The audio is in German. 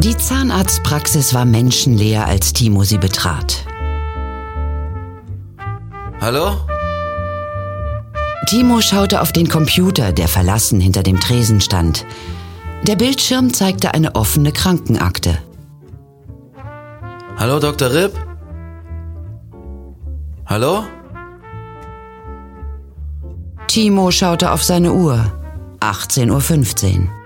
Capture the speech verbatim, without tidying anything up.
Die Zahnarztpraxis war menschenleer, als Timo sie betrat. Hallo? Timo schaute auf den Computer, der verlassen hinter dem Tresen stand. Der Bildschirm zeigte eine offene Krankenakte. Hallo, Doktor Ripp? Hallo? Timo schaute auf seine Uhr. achtzehn Uhr fünfzehn.